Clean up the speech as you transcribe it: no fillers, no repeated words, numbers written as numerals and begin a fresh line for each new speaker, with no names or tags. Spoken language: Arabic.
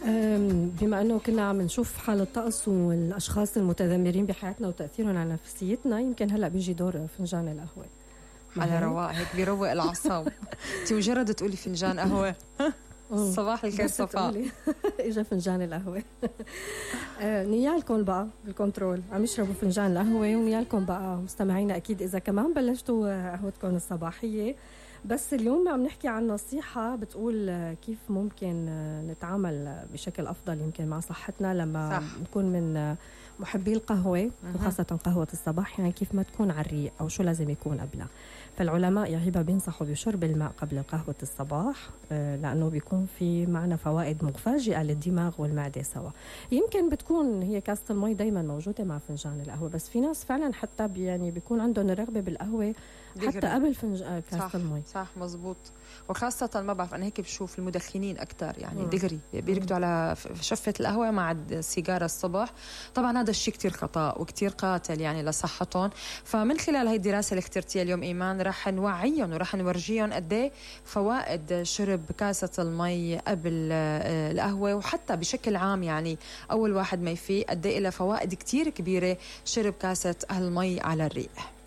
بما أنه كنا عم نشوف حال الطقس والأشخاص المتذمرين بحياتنا وتأثيرهم على نفسيتنا، يمكن هلأ بيجي دور فنجان القهوة.
على رواق هيك بيروق الأعصاب. انت مجرد تقولي فنجان قهوة صباح الخير صفاء
اجا فنجان القهوة. نيالكم بقى بالكنترول عم يشربوا فنجان القهوة، ونيالكم بقى مستمعينا أكيد إذا كمان بلشتوا قهوتكم الصباحية. بس اليوم عم نحكي عن نصيحة بتقول كيف ممكن نتعامل بشكل أفضل يمكن مع صحتنا لما نكون من محبي القهوة، وخاصة قهوة الصباح، يعني كيف ما تكون على الريق أو شو لازم يكون قبلها. فالعلماء يا هبة بينصحوا بشرب الماء قبل قهوة الصباح، لأنه بيكون في معنا فوائد مفاجئة للدماغ والمعدة سوا. يمكن بتكون هي كاسة المي دايما موجودة مع فنجان القهوة، بس في ناس فعلا حتى يعني بيكون عندهم الرغبة بالقهوة حتى قبل فنجان كاسة المي.
صح مزبوط. وخاصة ما بعرف أنا هيك بشوف المدخنين أكتر، يعني دغري بيركضوا على شفة القهوة مع السيجارة الصبح. طبعا هذا الشيء كتير خطأ وكتير قاتل يعني لصحتهم. فمن خلال هاي الدراسة اللي اخترتيها اليوم إيمان رح نوعيهم ورح نورجيهم قد ايه فوائد شرب كاسة المي قبل القهوة، وحتى بشكل عام يعني أول واحد ما يفيق قد ايه له فوائد كتير كبيرة شرب كاسة المي على الريق.